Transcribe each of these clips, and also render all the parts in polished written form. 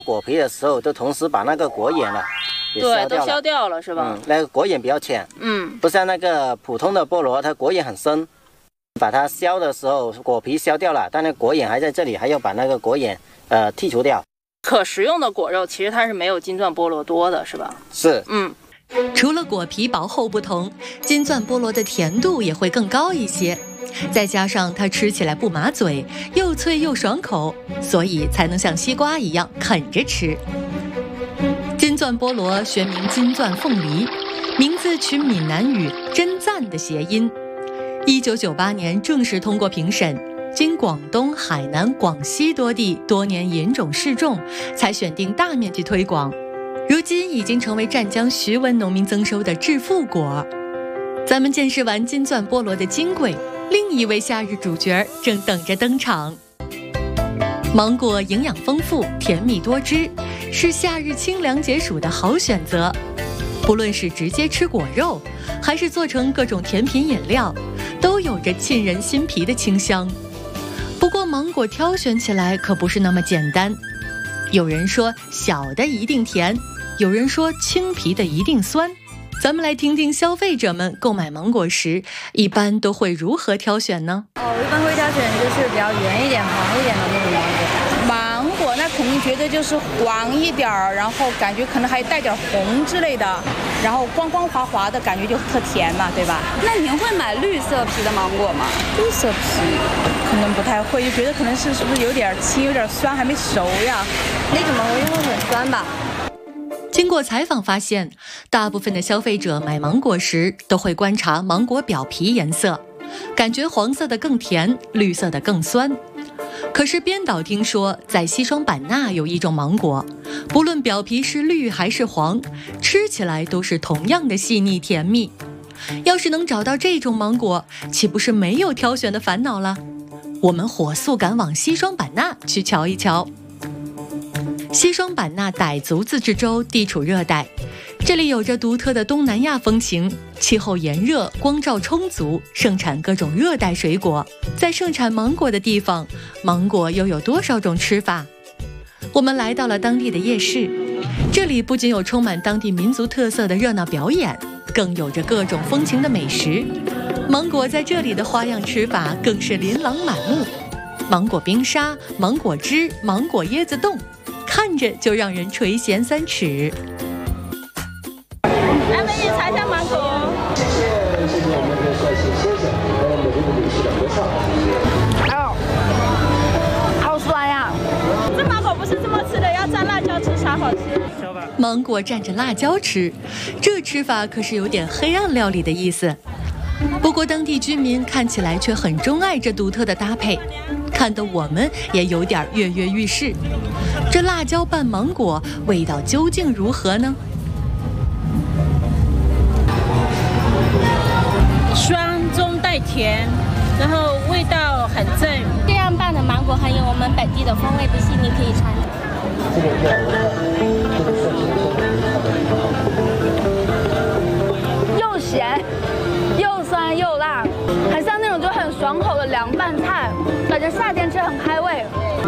果皮的时候，就同时把那个果眼了也对，都削掉了是吧？ 那个果眼比较浅，不像那个普通的菠萝，它果眼很深。把它削的时候，果皮削掉了，但那果眼还在这里，还要把那个果眼剔除掉。 可食用的果肉其实它是没有金钻菠萝多的，是吧？ 是， 除了果皮薄厚不同，金钻菠萝的甜度也会更高一些。再加上它吃起来不麻嘴，又脆又爽口，所以才能像西瓜一样啃着吃。金钻菠萝学名金钻凤梨，名字取闽南语“真赞”的谐音。1998年正式通过评审，经广东、海南、广西多地多年引种试种，才选定大面积推广。如今已经成为湛江徐闻农民增收的致富果。咱们见识完金钻菠萝的金贵，另一位夏日主角正等着登场。芒果营养丰富，甜蜜多汁，是夏日清凉解暑的好选择。不论是直接吃果肉，还是做成各种甜品饮料，都有着沁人心脾的清香。不过芒果挑选起来可不是那么简单，有人说小的一定甜，有人说青皮的一定酸。咱们来听听消费者们购买芒果时一般都会如何挑选呢？ 我一般会挑选就是比较圆一点、黄一点的那种芒果。芒果那肯定觉得就是黄一点儿，然后感觉可能还带点红之类的，然后光光滑滑的感觉就特甜嘛，对吧？ 那您会买绿色皮的芒果吗？ 绿色皮可能不太会，就觉得可能是不是有点青、有点酸，还没熟呀？ 那种芒果应该会很酸吧？ 经过采访发现，大部分的消费者买芒果时都会观察芒果表皮颜色，感觉黄色的更甜，绿色的更酸。可是编导听说，在西双版纳有一种芒果，不论表皮是绿还是黄，吃起来都是同样的细腻甜蜜。要是能找到这种芒果，岂不是没有挑选的烦恼了？我们火速赶往西双版纳去瞧一瞧。西双版纳傣族自治州地处热带，这里有着独特的东南亚风情，气候炎热，光照充足，盛产各种热带水果。在盛产芒果的地方，芒果又有多少种吃法？我们来到了当地的夜市，这里不仅有充满当地民族特色的热闹表演，更有着各种风情的美食。芒果在这里的花样吃法更是琳琅满目，芒果冰沙、芒果汁、芒果椰子冻，看着就让人垂涎三尺。 来，美女尝一下芒果。 哎呦，好酸呀！ 这芒果不是这么吃的，要蘸辣椒吃才好吃。 芒果蘸着辣椒吃，这吃法可是有点黑暗料理的意思。不过当地居民看起来却很钟爱这独特的搭配，看得我们也有点跃跃欲试。这辣椒拌芒果味道究竟如何呢？ 酸中带甜，然后味道很正。 这样拌的芒果很有我们本地的风味的细腻，可以尝。 又咸又酸又辣，很像那种就很爽口的凉拌菜，感觉夏天吃很开胃。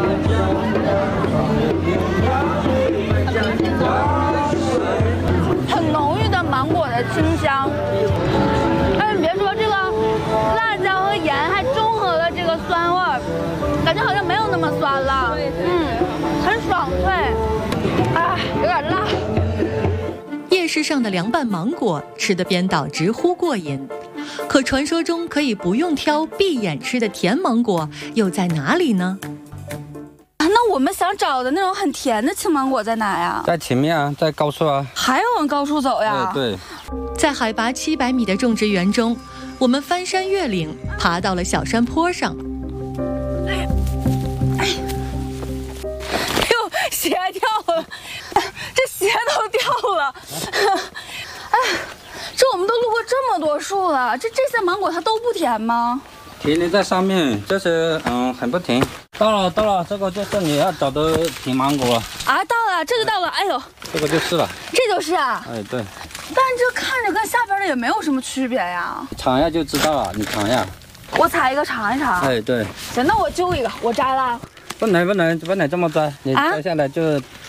很浓郁的芒果的清香，但是别说这个辣椒和盐还中和了这个酸味儿，感觉好像没有那么酸了，很爽脆，有点辣。 夜市上的凉拌芒果吃得编导直呼过瘾，可传说中可以不用挑闭眼吃的甜芒果又在哪里呢？ 那我们想找的那种很甜的青芒果在哪呀？ 在前面啊，在高处啊。还要往高处走呀？ 对。 在海拔700米的种植园中，我们翻山越岭，爬到了小山坡上。 哎呦，鞋掉了，这鞋都掉了。这我们都路过这么多树了，这些芒果它都不甜吗？ 甜的在上面，这些很不甜。到了，这个就是你要找的甜芒果了。 啊，到了，这就到了。哎呦， 这个就是了。 这就是啊。 哎，对。 但这看着跟下边的也没有什么区别呀。 尝一下就知道了，你尝一下。 我采一个尝一尝。 哎，对。 行，那我揪一个，我摘了。 不能这么摘，你摘下来就